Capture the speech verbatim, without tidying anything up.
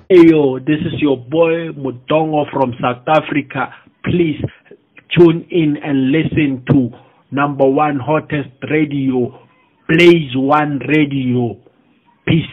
Hey yo, this is your boy Mudongo from South Africa. Please tune in and listen to number one hottest radio, Blaze One Radio. Peace.